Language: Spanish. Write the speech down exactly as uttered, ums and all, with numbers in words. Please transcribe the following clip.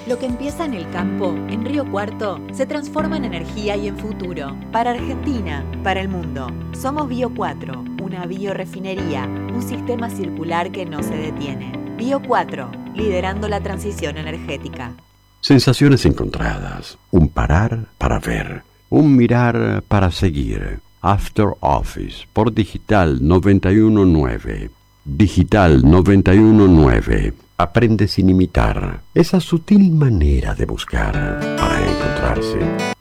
Lo que empieza en el campo, en Río Cuarto, se transforma en energía y en futuro. Para Argentina, para el mundo. Somos Bio cuatro, una biorefinería, un sistema circular que no se detiene. Bio cuatro, liderando la transición energética. Sensaciones encontradas. Un parar para ver. Un mirar para seguir. After Office por Digital noventa y uno punto nueve. Digital noventa y uno punto nueve. Aprende sin imitar. Esa sutil manera de buscar para encontrarse.